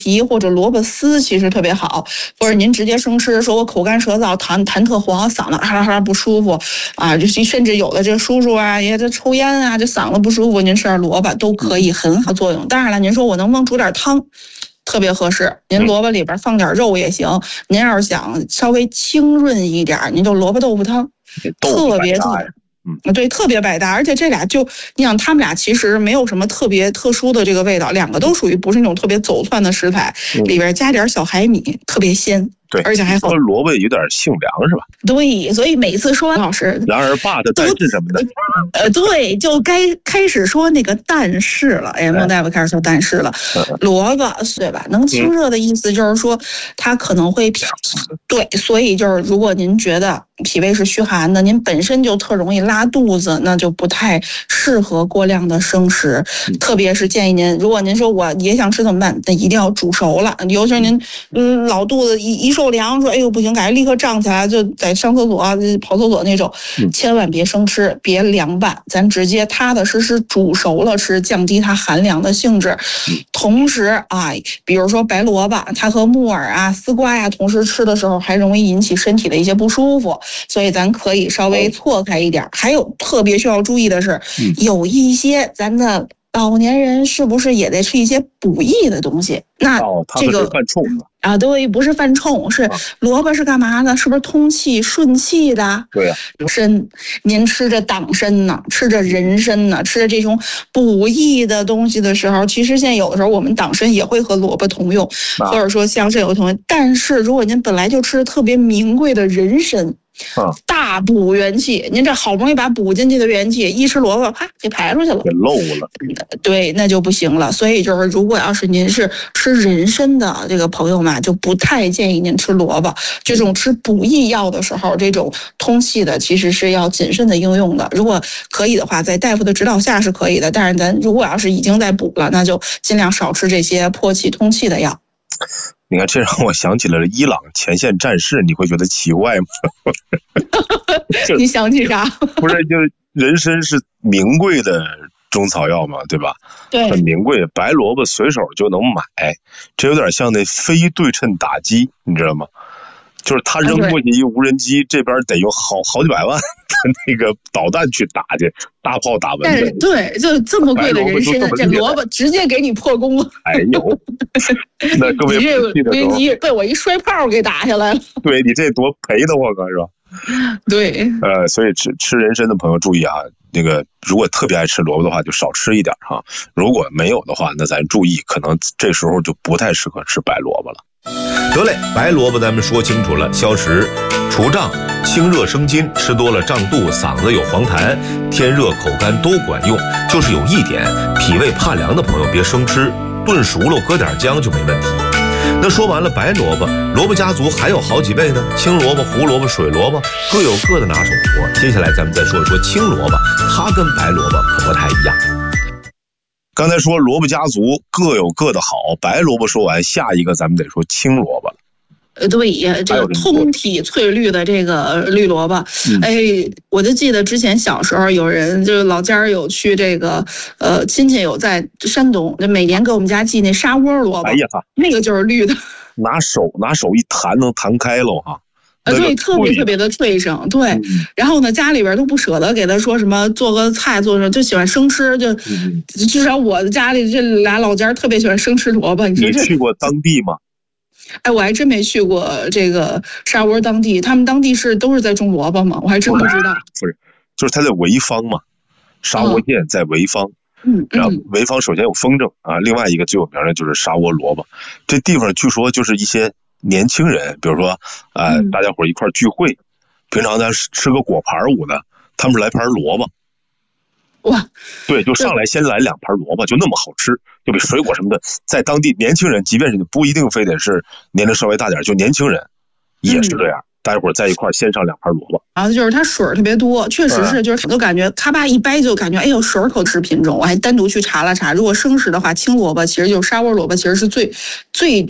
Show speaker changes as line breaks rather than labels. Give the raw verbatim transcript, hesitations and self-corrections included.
皮或者萝卜丝其实特别好，或者您直接生吃，说我口干舌燥、痰痰特黄、嗓子哈啦哈啦不舒服啊，就甚至有的这个叔叔啊，也这抽烟啊，这嗓子不舒服，您吃点萝卜都可以很好作用。当然了，您说我能不能煮点汤？特别合适，您萝卜里边放点肉也行。您要是想稍微清润一点，您就萝卜豆腐汤，特别特别。嗯，对，特别百搭，而且这俩就你想，他们俩其实没有什么特别特殊的这个味道，两个都属于不是那种特别走窜的食材，嗯、里边加点小海米，特别鲜。
对，
而且还好。
说萝卜有点性凉是吧？
对，所以每次说老师，
然而爸的但是什么的，
呃，对，就该开始说那个但是了。哎，孟大夫开始说但是了。嗯、萝卜对吧？能清热的意思就是说它可能会脾，嗯、对，所以就是如果您觉得脾胃是虚寒的，您本身就特容易拉肚子，那就不太适合过量的生食。嗯、特别是建议您，如果您说我也想吃怎么办？那一定要煮熟了。尤其是您嗯老肚子一一受凉，说哎呦不行，感觉立刻胀起来，就在上厕所啊、跑厕所那种，千万别生吃，别凉拌，咱直接踏踏实实煮熟了吃，降低它寒凉的性质。同时啊，比如说白萝卜，它和木耳啊、丝瓜呀、啊、同时吃的时候，还容易引起身体的一些不舒服，所以咱可以稍微错开一点。还有特别需要注意的是，有一些咱的老年人是不是也得吃一些补益的东西？那这个、哦、
犯冲
啊，对，不是犯冲，是萝卜是干嘛的？是不是通气顺气的？
对呀、
啊，参，您吃着党参呢，吃着人参呢，吃着这种补益的东西的时候，其实现在有的时候我们党参也会和萝卜同用，啊、或者说香参有同用。但是如果您本来就吃特别名贵的人参。啊、大补元气，您这好不容易把补进去的元气，一吃萝卜，啪给排出去了，
给漏了。
对，那就不行了。所以就是，如果要是您是吃人参的这个朋友们，就不太建议您吃萝卜。这种吃补益药的时候，这种通气的其实是要谨慎的应用的。如果可以的话，在大夫的指导下是可以的。但是咱如果要是已经在补了，那就尽量少吃这些破气通气的药。
你看，这让我想起了伊朗前线战士，你会觉得奇怪吗？
你想起啥？
不是，就是人参是名贵的中草药嘛，对吧？
对，
很名贵，白萝卜随手就能买，这有点像那非对称打击，你知道吗？就是他扔过去一无人机，这边得用好好几百万的那个导弹去打去，大炮打蚊子。
对，就这么贵的人参，这萝卜直接给你破功了。
哎呦，那各位不记得
时候，你被我一摔炮给打下来了。
对你这多赔的我可是吧？
对，
呃，所以吃吃人参的朋友注意啊，那个如果特别爱吃萝卜的话，就少吃一点哈。如果没有的话，那咱注意，可能这时候就不太适合吃白萝卜了。
得嘞，白萝卜咱们说清楚了，消食、除胀、清热生津，吃多了胀肚、嗓子有黄痰、天热口干都管用。就是有一点，脾胃怕凉的朋友别生吃，炖熟了搁点姜就没问题。那说完了白萝卜，萝卜家族还有好几味呢，青萝卜、胡萝卜、水萝卜各有各的拿手活。接下来咱们再说一说青萝卜，它跟白萝卜可不太一样。
刚才说萝卜家族各有各的好，白萝卜说完，下一个咱们得说青萝卜了。
呃，对呀，这个通体翠绿的这个绿萝卜，嗯、哎，我就记得之前小时候有人就是老家有去这个呃亲戚有在山东，就每年给我们家寄那沙窝萝卜，
哎呀，
那个就是绿的，
拿手拿手一弹能弹开喽哈。
呃，对，特别特别的脆生，对。嗯、然后呢，家里边都不舍得给他说什么做个菜，做什么就喜欢生吃，就、嗯、至少我的家里这俩老家特别喜欢生吃萝卜。你说
你去过当地吗？
哎，我还真没去过这个沙窝当地，他们当地是都是在种萝卜吗？我还真不知道。
不是，就是他在潍坊嘛，沙窝县在潍坊。
嗯，
然后潍坊首先有风筝啊，另外一个最有名的就是沙窝萝卜。这地方据说就是一些年轻人，比如说呃、嗯、大家伙一块聚会，平常咱吃个果盘舞的，他们是来盘萝卜。
哇，
对，就上来先来两盘萝卜，就那么好吃，就比水果什么的，在当地年轻人，即便是不一定非得是年龄稍微大点，就年轻人也是这样。嗯，待会儿在一块先上两盘萝卜，
然后就是它水特别多，确实是，就是都感觉咔吧一掰就感觉哎呦水口吃品种。我还单独去查了查，如果生食的话，青萝卜其实就是沙窝萝卜，其实是最最